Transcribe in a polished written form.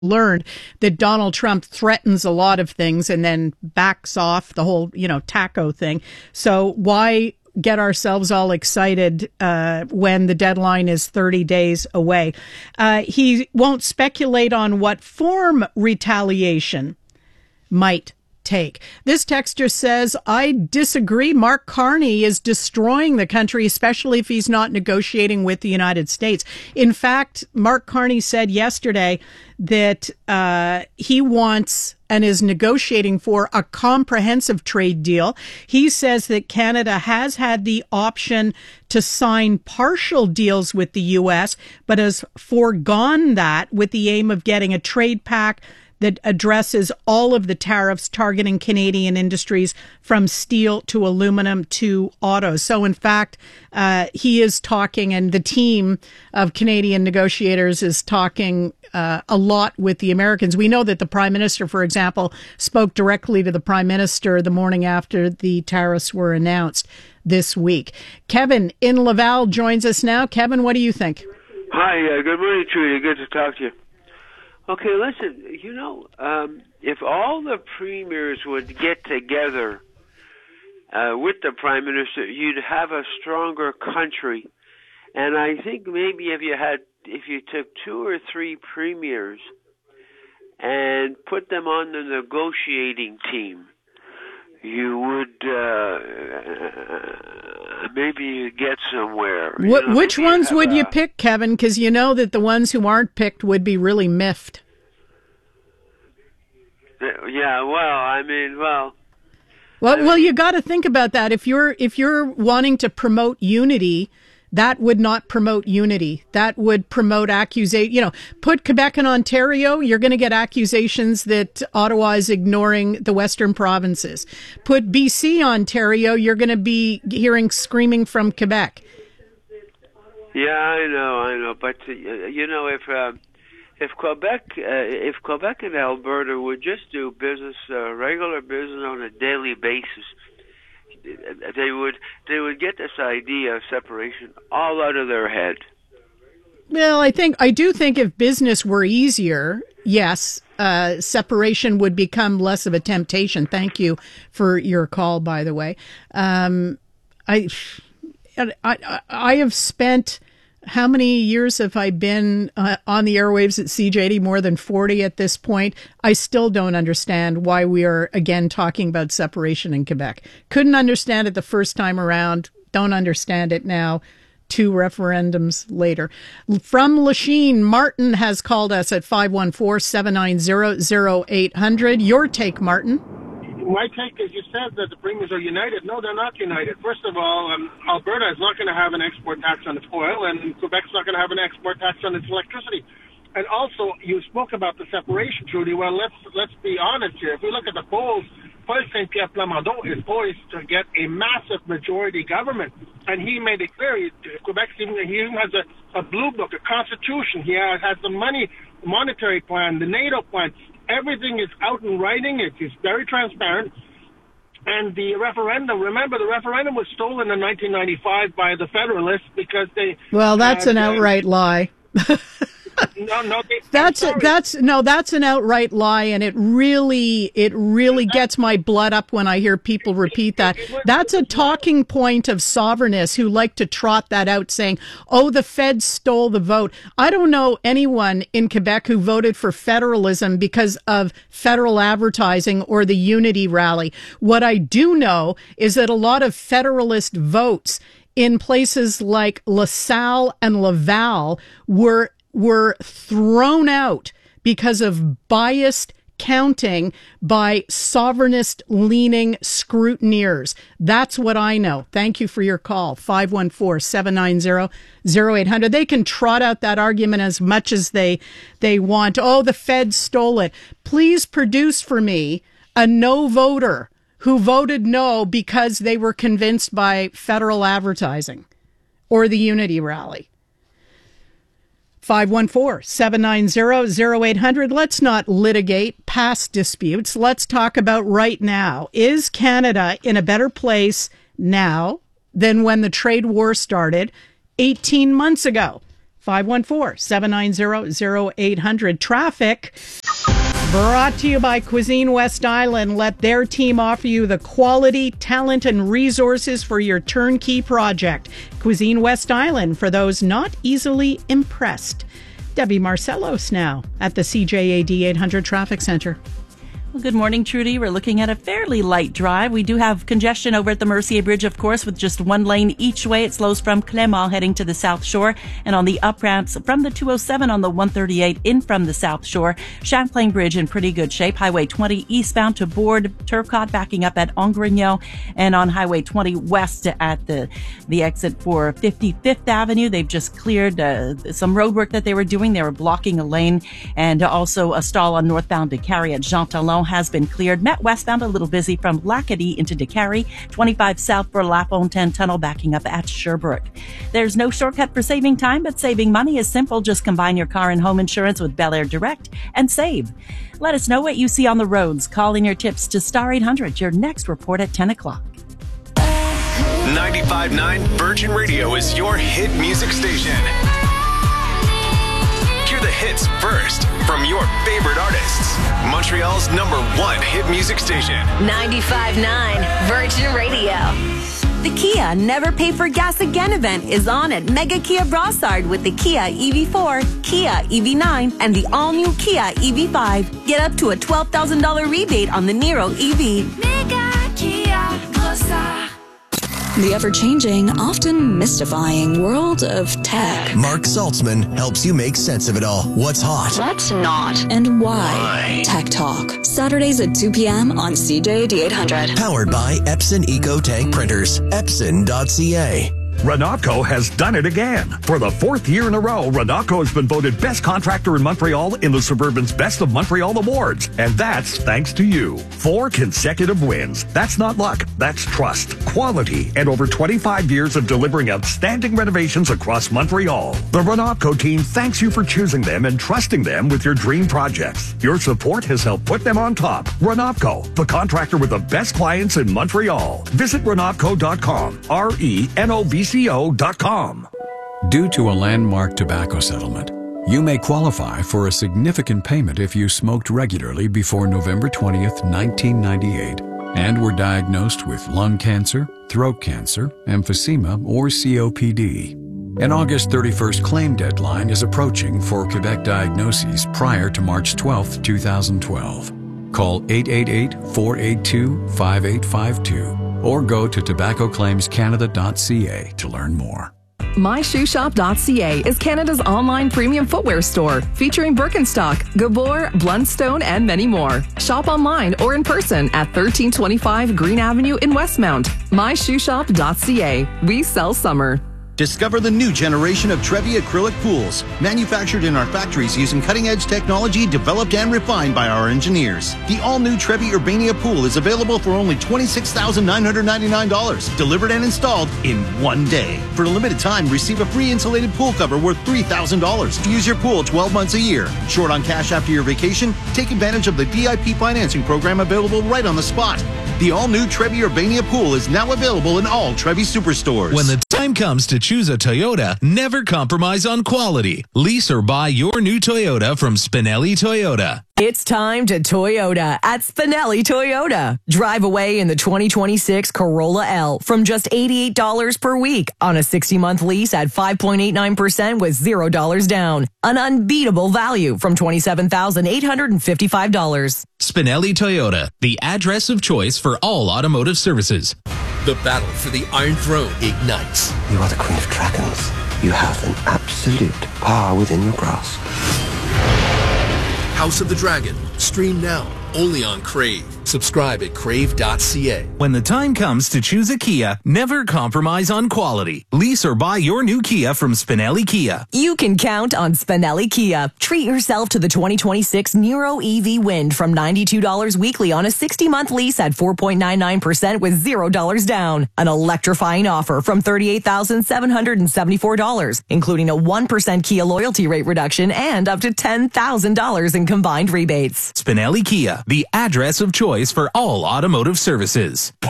learned that Donald Trump threatens a lot of things and then backs off the whole, TACO thing. So why get ourselves all excited when the deadline is 30 days away? He won't speculate on what form retaliation might take. This texter says, I disagree. Mark Carney is destroying the country, especially if he's not negotiating with the United States. In fact, Mark Carney said yesterday that he wants and is negotiating for a comprehensive trade deal. He says that Canada has had the option to sign partial deals with the U.S., but has foregone that with the aim of getting a trade pact that addresses all of the tariffs targeting Canadian industries from steel to aluminum to autos. So, in fact, he is talking, and the team of Canadian negotiators is talking a lot with the Americans. We know that the Prime Minister, for example, spoke directly to the Prime Minister the morning after the tariffs were announced this week. Kevin in Laval joins us now. Kevin, what do you think? Hi, good morning, Trudy. Good to talk to you. Okay, listen, if all the premiers would get together with the Prime Minister, you'd have a stronger country. And I think maybe if you took 2 or 3 premiers and put them on the negotiating team, you would maybe get somewhere. Which ones would you pick, Kevin? Because you know that the ones who aren't picked would be really miffed. Yeah, Well, you got to think about that. If you're wanting to promote unity, that would not promote unity. That would promote accusation. Put Quebec and Ontario, you're going to get accusations that Ottawa is ignoring the Western provinces. Put BC, Ontario, you're going to be hearing screaming from Quebec. Yeah, I know. But if Quebec and Alberta would just do business, regular business on a daily basis, they would get this idea of separation all out of their head. Well, I do think if business were easier, yes, separation would become less of a temptation. Thank you for your call, by the way. I have spent, how many years have I been on the airwaves at CJD? More than 40 at this point. I still don't understand why we are again talking about separation in Quebec. Couldn't understand it the first time around. Don't understand it now. 2 referendums later. From Lachine, Martin has called us at 514-790-0800. Your take, Martin. My take is, you said that the premiers are united. No, they're not united. First of all, Alberta is not going to have an export tax on its oil, and Quebec's not going to have an export tax on its electricity. And also, you spoke about the separation, Trudy. Well, let's be honest here. If we look at the polls, Paul Saint-Pierre Plamondon is poised to get a massive majority government. And he made it clear, Quebec he even has a blue book, a constitution. He has the monetary plan, the NATO plan. Everything is out in writing. It is very transparent. And the referendum, remember, the referendum was stolen in 1995 by the Federalists because they... Well, that's an outright lie. That's an outright lie, and it really gets my blood up when I hear people repeat that. That's a talking point of sovereignists who like to trot that out, saying, "Oh, the Feds stole the vote." I don't know anyone in Quebec who voted for federalism because of federal advertising or the Unity rally. What I do know is that a lot of Federalist votes in places like LaSalle and Laval were thrown out because of biased counting by sovereignist-leaning scrutineers. That's what I know. Thank you for your call, 514-790-0800. They can trot out that argument as much as they want. Oh, the Feds stole it. Please produce for me a no voter who voted no because they were convinced by federal advertising or the Unity rally. 514-790-0800. Let's not litigate past disputes. Let's talk about right now. Is Canada in a better place now than when the trade war started 18 months ago? 514-790-0800. Traffic brought to you by Cuisine West Island. Let their team offer you the quality, talent, and resources for your turnkey project. Cuisine West Island, for those not easily impressed. Debbie Marcellos now at the CJAD 800 Traffic Center. Well, good morning, Trudy. We're looking at a fairly light drive. We do have congestion over at the Mercier Bridge, of course, with just one lane each way. It slows from Clément heading to the South Shore, and on the up ramps from the 207 on the 138 in from the South Shore. Champlain Bridge in pretty good shape. Highway 20 eastbound to Bourg, Turcotte backing up at Angrignon, and on Highway 20 west at the exit for 55th Avenue. They've just cleared some road work that they were doing. They were blocking a lane, and also a stall on northbound Décarie at Jean Talon has been cleared. Met westbound a little busy from Lacadie into Décarie. 25 south for La Fontaine Tunnel backing up at Sherbrooke. There's no shortcut for saving time, but saving money is simple. Just combine your car and home insurance with Bel Air Direct and save. Let us know what you see on the roads. Call in your tips to Star 800. Your next report at 10 o'clock. 95.9 Virgin Radio is your hit music station. Hear the hits first from your favorite artists. Montreal's #1 hit music station. 95.9 Virgin Radio. The Kia Never Pay for Gas Again event is on at Mega Kia Brossard with the Kia EV4, Kia EV9, and the all-new Kia EV5. Get up to a $12,000 rebate on the Niro EV. Mega Kia Brossard. The ever-changing, often mystifying world of tech. Mark Saltzman helps you make sense of it all. What's hot? What's not? And why? Tech Talk. Saturdays at 2 p.m. on CJAD 800. Powered by Epson EcoTank Printers. Epson.ca. Renatco has done it again. For the 4th year in a row, Renatco has been voted Best Contractor in Montreal in the Suburban's Best of Montreal Awards. And that's thanks to you. 4 consecutive wins. That's not luck. That's trust, quality, and over 25 years of delivering outstanding renovations across Montreal. The Renatco team thanks you for choosing them and trusting them with your dream projects. Your support has helped put them on top. Renatco, the contractor with the best clients in Montreal. Visit Renatco.com. RENOVCO.com. Due to a landmark tobacco settlement, you may qualify for a significant payment if you smoked regularly before November 20th, 1998, and were diagnosed with lung cancer, throat cancer, emphysema, or COPD. An August 31st claim deadline is approaching for Quebec diagnoses prior to March 12th, 2012. Call 888-482-5852 or go to tobaccoclaimscanada.ca to learn more. MyShoeShop.ca is Canada's online premium footwear store featuring Birkenstock, Gabor, Blundstone, and many more. Shop online or in person at 1325 Green Avenue in Westmount. MyShoeShop.ca. We sell summer. Discover the new generation of Trevi acrylic pools, manufactured in our factories using cutting-edge technology developed and refined by our engineers. The all-new Trevi Urbania pool is available for only $26,999, delivered and installed in one day. For a limited time, receive a free insulated pool cover worth $3,000. Use your pool 12 months a year. Short on cash after your vacation? Take advantage of the VIP financing program available right on the spot. The all-new Trevi Urbania pool is now available in all Trevi superstores. When the time comes to choose a Toyota, never compromise on quality. Lease or buy your new Toyota from Spinelli Toyota. It's time to Toyota at Spinelli Toyota. Drive away in the 2026 Corolla L from just $88 per week on a 60-month lease at 5.89% with $0 down. An unbeatable value from $27,855. Spinelli Toyota, the address of choice for all automotive services. The battle for the Iron Throne ignites. You are the Queen of Dragons. You have an absolute power within your grasp. House of the Dragon. Stream now, only on Crave. Subscribe at crave.ca. When the time comes to choose a Kia, never compromise on quality. Lease or buy your new Kia from Spinelli Kia. You can count on Spinelli Kia. Treat yourself to the 2026 Niro EV Wind from $92 weekly on a 60-month lease at 4.99% with $0 down. An electrifying offer from $38,774, including a 1% Kia loyalty rate reduction and up to $10,000 in combined rebates. Spinelli Kia, the address of choice for all automotive services.